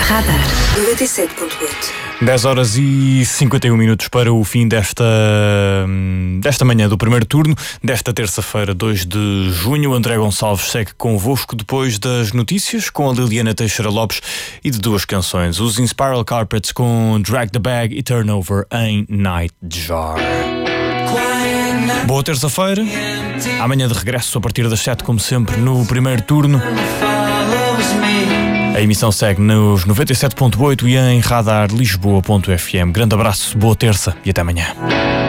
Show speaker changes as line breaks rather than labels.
Radar 97.8.
10 horas e 51 minutos para o fim desta manhã do primeiro turno, desta terça-feira, 2 de junho. André Gonçalves segue convosco depois das notícias, com a Liliana Teixeira Lopes e de duas canções. Os Inspiral Carpets com Drag the Bag e Turnover em Night Jar. Boa terça-feira, amanhã de regresso a partir das 7, como sempre, no primeiro turno. A emissão segue nos 97.8 e em radarlisboa.fm. Grande abraço, boa terça e até amanhã.